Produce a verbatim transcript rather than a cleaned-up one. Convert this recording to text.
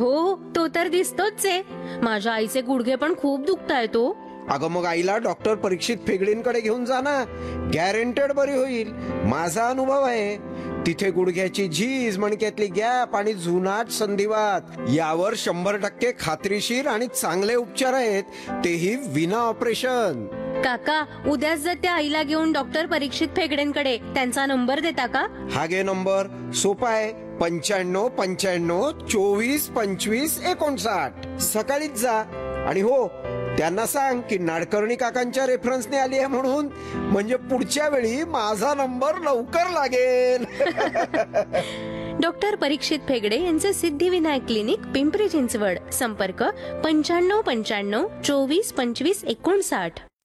हो, तो तर दिसतोच आहे. माझ्या आईचे गुडघे पण खूप दुखतायत हो. अगं मग आईला डॉक्टर परीक्षित फेगडेंकडे घेऊन जा ना, गॅरंटेड बरी होईल. माझा अनुभव आहे. तिथे गुडघ्याची झीज, मणक्यातली गॅप आणि जुनाट संधिवात यावर शंभर टक्के खात्रीशीर आणि चांगले उपचार आहेत, तेही विना ऑपरेशन. काका, उद्याच जाते आईला घेऊन डॉक्टर परीक्षित फेगडेंकडे. त्यांचा नंबर देता का? हा घे नंबर, सोपा आहे. पंच्याण्णव पंच्याण्णव चोवीस पंचवीस एकोणसाठ. सकाळीच जा आणि हो, त्यांना सांग की नाडकर्णी काकांच्या रेफरन्सने आली आहे म्हणून, म्हणजे पुढच्या वेळी माझा नंबर लवकर लागेल. डॉक्टर परीक्षित फेगडे यांचे सिद्धिविनायक क्लिनिक, पिंपरी चिंचवड. संपर्क पंच्याण्णव पंच्याण्णव चोवीस पंचवीस एकोणसाठ.